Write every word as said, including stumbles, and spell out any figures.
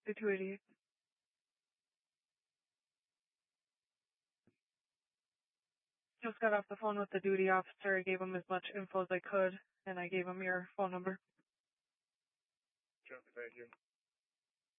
The two eighty-eight. Just got off the phone with the duty officer. I gave him as much info as I could, and I gave him your phone number. Sure, thank you.